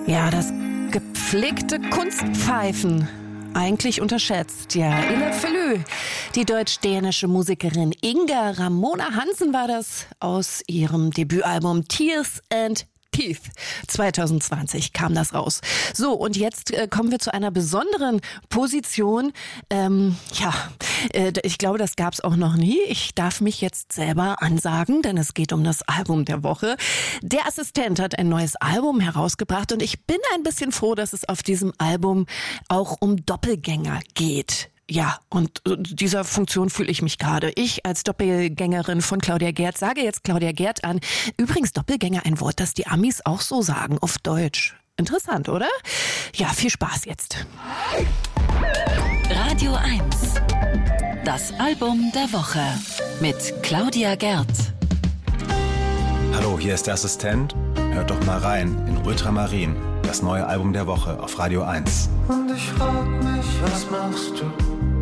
Ja, das gepflegte Kunstpfeifen. Eigentlich unterschätzt, ja. Ille Fellü, die deutsch-dänische Musikerin Inga Ramona Hansen war das aus ihrem Debütalbum Tears and Teeth. 2020 kam das raus. So, und jetzt kommen wir zu einer besonderen Position. Ich glaube, das gab's auch noch nie. Ich darf mich jetzt selber ansagen, denn es geht um das Album der Woche. Der Assistent hat ein neues Album herausgebracht und ich bin ein bisschen froh, dass es auf diesem Album auch um Doppelgänger geht. Ja, und dieser Funktion fühle ich mich gerade. Ich als Doppelgängerin von Claudia Gerd sage jetzt Claudia Gerd an. Übrigens Doppelgänger, ein Wort, das die Amis auch so sagen, auf Deutsch. Interessant, oder? Ja, viel Spaß jetzt. Radio 1. Das Album der Woche mit Claudia Gerd. Hallo, hier ist der Assistent. Hört doch mal rein in Ultramarin, das neue Album der Woche auf Radio 1. Und ich frag mich, was machst du?